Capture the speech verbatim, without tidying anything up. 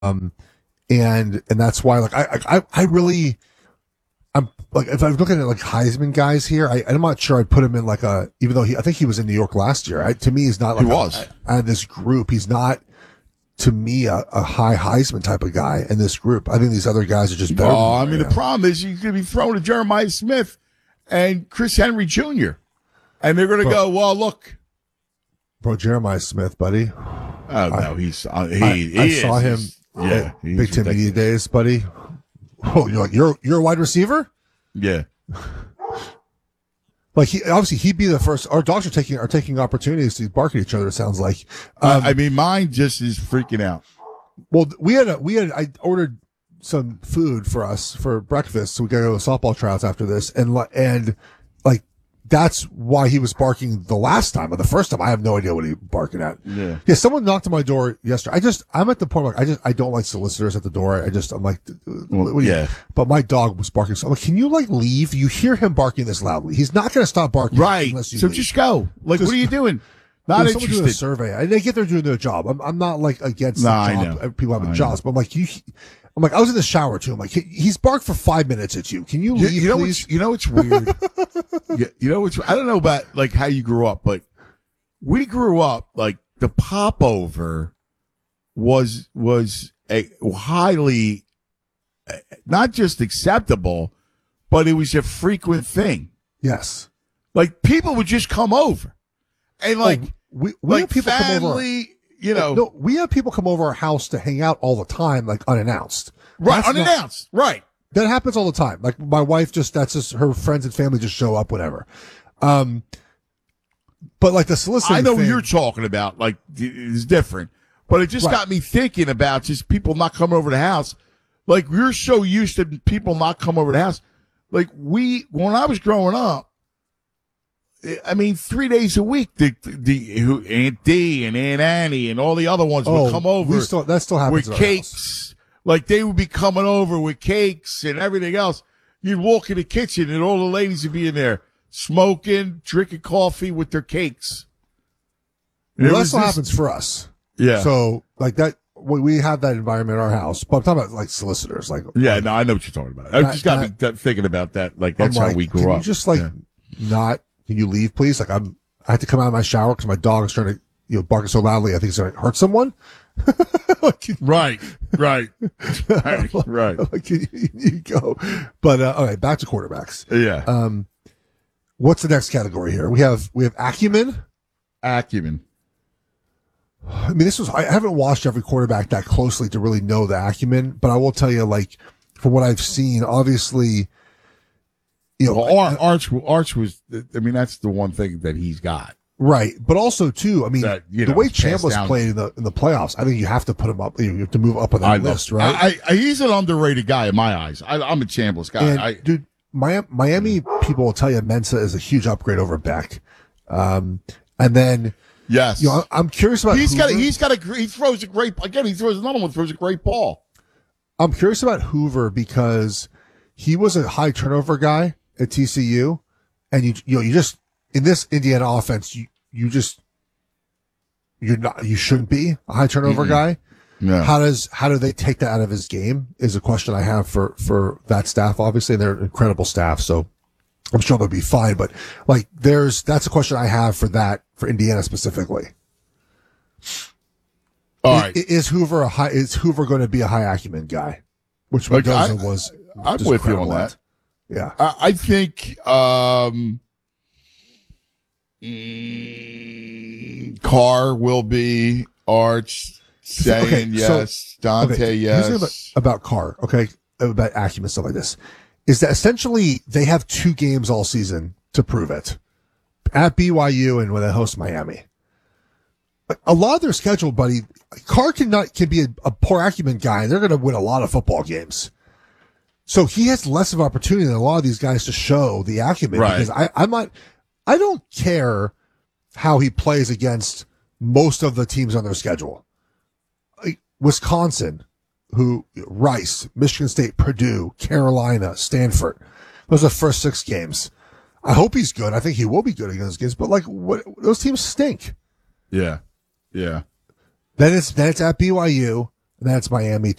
Um, and and that's why, like, I I I really, I'm like, if I'm looking at like Heisman guys here, I, I'm not sure I'd put him in like a, even though he, I think he was in New York last year. I, to me, he's not like he was out of this group. He's not, to me, a, a high Heisman type of guy in this group. I think these other guys are just better. Oh, I mean, right the problem is he's going to be thrown to Jeremiah Smith and Chris Henry Junior And they're going to go, well, look. Bro, Jeremiah Smith, buddy. Oh, no, I, he's, uh, he, I, he I is, saw him yeah, at Big Ten Media Days, buddy. Oh, you're like, you're, you're a wide receiver? Yeah. Like, he, obviously, he'd be the first. Our dogs are taking, are taking opportunities to bark at each other, it sounds like. Um, I mean, mine just is freaking out. Well, we had a, we had, I ordered some food for us for breakfast, so we got to go to softball tryouts after this, and and like that's why he was barking the last time, or the first time. I have no idea what he was barking at. Yeah, yeah. Someone knocked on my door yesterday. I just, I'm at the point where I just, I don't like solicitors at the door. I just, I'm like, well, yeah. But my dog was barking, so I'm like, can you like leave? You hear him barking this loudly. He's not going to stop barking, right? Unless you so leave. just go. Like, just, what are you doing? Not interested. Doing a survey. And they get there doing their job. I'm, I'm not like against nah, the job. People having jobs, but I'm like, you, I'm like, I was in the shower too. I'm like, he's barked for five minutes at you. Can you leave, you, you know please? What's, you know what's weird? you, you know what's, I don't know about like how you grew up, but we grew up like the popover was, was a highly, not just acceptable, but it was a frequent thing. Yes. Like people would just come over. And like, oh, we, we like have people family, come over. You know, no, we have people come over our house to hang out all the time, like unannounced. Right, that's unannounced. Not, right. That happens all the time. Like my wife just, that's just her friends and family just show up, whatever. Um, but like the solicitor, I know thing, what you're talking about. Like it's different, but it just right. got me thinking about just people not coming over the house. Like we're so used to people not come over the house. Like we, when I was growing up, I mean, three days a week, the, the, who, Aunt D and Aunt Annie and all the other ones oh, would come over. Still, that still happens with cakes. Like they would be coming over with cakes and everything else. You'd walk in the kitchen and all the ladies would be in there smoking, drinking coffee with their cakes. Well, that still happens for us. Yeah. So like that, we, we have that environment in our house, but I'm talking about like solicitors. Like, yeah, like, no, I know what you're talking about. I just got me thinking about that. Like that's I'm how like, we grew can up. You just like yeah. not. Can you leave, please? Like I'm, I had to come out of my shower because my dog is trying to, you know, barking so loudly. I think it's going to hurt someone. like, right, right, right, right. Like you, you go, but uh, all right, back to quarterbacks. Yeah. Um, what's the next category here? We have we have acumen. Acumen. I mean, this was I haven't watched every quarterback that closely to really know the acumen, but I will tell you, like from what I've seen, obviously. You know, well, Ar- Arch, Arch was, I mean, that's the one thing that he's got. Right. But also, too, I mean, that, you the know, way Chambliss down. played in the in the playoffs, I think you have to put him up. You have to move up on that I list, know. right? I, I, he's an underrated guy in my eyes. I, I'm a Chambliss guy. And, I, dude, Miami, Miami people will tell you Mensa is a huge upgrade over Beck. Um, and then, yes, you know, I'm curious about he's Hoover. got a, he's got a, he throws a great, again, he throws another one, throws a great ball. I'm curious about Hoover because he was a high turnover guy at T C U, and you you know you just in this Indiana offense you you just you're not you shouldn't be a high turnover mm-hmm. guy. No. How does how do they take that out of his game is a question I have for for that staff. Obviously, they're an incredible staff, so I'm sure they'll be fine. But like, there's that's a question I have for that for Indiana specifically. All is, right, is Hoover a high? Is Hoover going to be a high acumen guy? Which Look, Mendoza I, was. I'm with you on that. Yeah, I, I think um, mm, Carr will be Arch saying okay, yes, so, Dante okay, yes. About, about Carr, okay, about acumen stuff like this, is that essentially they have two games all season to prove it at B Y U and when they host Miami. A lot of their schedule, buddy, Carr can not can be a, a poor acumen guy, and they're going to win a lot of football games. So he has less of opportunity than a lot of these guys to show the acumen. Right. Because I, I'm not, I don't care how he plays against most of the teams on their schedule. Like Wisconsin, who Rice, Michigan State, Purdue, Carolina, Stanford. Those are the first six games. I hope he's good. I think he will be good against those games. But like, what, those teams stink. Yeah, yeah. Then it's then it's at B Y U. And that's Miami